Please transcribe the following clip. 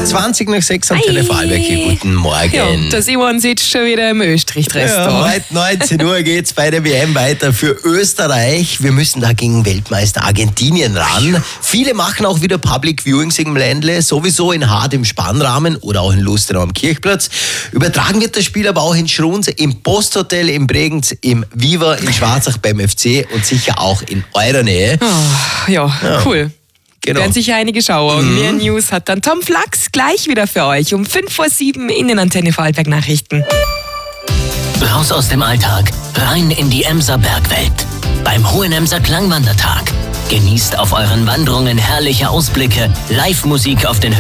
20:06 am Telefonwerk. Guten Morgen. Ja, der Simon sitzt schon wieder im Österreich-Restaurant. Ja, heute 19 Uhr geht's bei der WM weiter für Österreich. Wir müssen da gegen Weltmeister Argentinien ran. Viele machen auch wieder Public Viewings im Ländle, sowieso in Hart im Spannrahmen oder auch in Lustenau am Kirchplatz. Übertragen wird das Spiel aber auch in Schruns, im Posthotel, im Bregenz, im Viva, in Schwarzach beim FC und sicher auch in eurer Nähe. Oh, ja, cool. Genau. Werden sicher einige Schauer. Und mehr News hat dann Tom Flachs gleich wieder für euch um 5:07 in den Antenne Vorarlberg Nachrichten. Raus aus dem Alltag, rein in die Emser Bergwelt. Beim Hohenemser Klangwandertag. Genießt auf euren Wanderungen herrliche Ausblicke, Live-Musik auf den